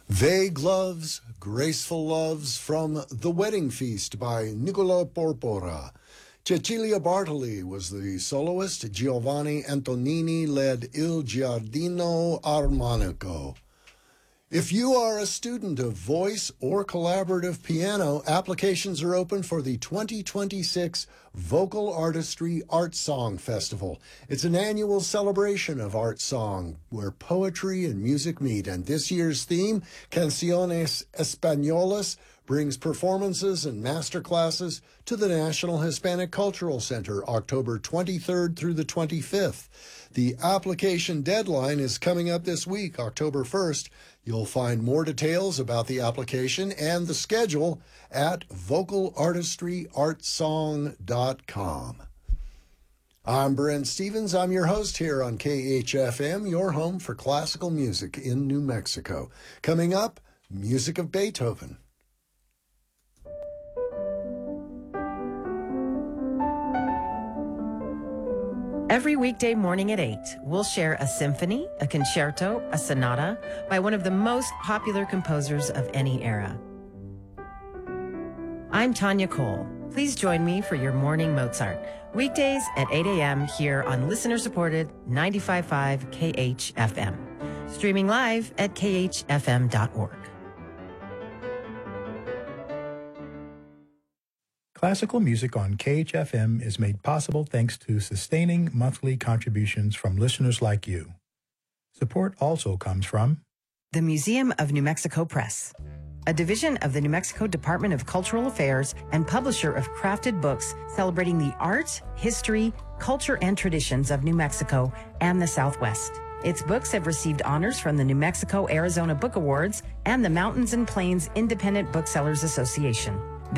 Vague Loves, Graceful Loves from The Wedding Feast by Nicola Porpora. Cecilia Bartoli was the soloist. Giovanni Antonini led Il Giardino Armonico. If you are a student of voice or collaborative piano, applications are open for the 2026 Vocal Artistry Art Song Festival. It's an annual celebration of art song where poetry and music meet, and this year's theme, Canciones Españolas, brings performances and masterclasses to the National Hispanic Cultural Center October 23rd through the 25th. The application deadline is coming up this week, October 1st. You'll find more details about the application and the schedule at vocalartistryartsong.com. I'm Brent Stevens. I'm your host here on KHFM, your home for classical music in New Mexico. Coming up, music of Beethoven. Every weekday morning at 8, we'll share a symphony, a concerto, a sonata by one of the most popular composers of any era. I'm Tanya Cole. Please join me for your morning Mozart. Weekdays at 8 a.m. here on listener-supported 95.5 KHFM. Streaming live at khfm.org. Classical music on KHFM is made possible thanks to sustaining monthly contributions from listeners like you. Support also comes from the Museum of New Mexico Press, a division of the New Mexico Department of Cultural Affairs and publisher of crafted books celebrating the art, history, culture, and traditions of New Mexico and the Southwest. Its books have received honors from the New Mexico Arizona Book Awards and the Mountains and Plains Independent Booksellers Association.